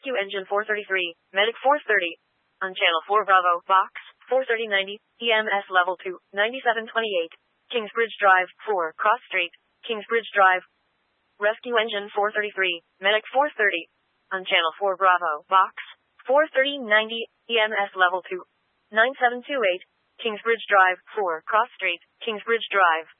Rescue Engine 433, Medic 430. On Channel 4 Bravo, Box 43090, EMS Level 2, 9728. Kingsbridge Drive, 4, Cross Street, Kingsbridge Drive. Rescue Engine 433, Medic 430. On Channel 4 Bravo, Box 43090, EMS Level 2, 9728. Kingsbridge Drive, 4, Cross Street, Kingsbridge Drive.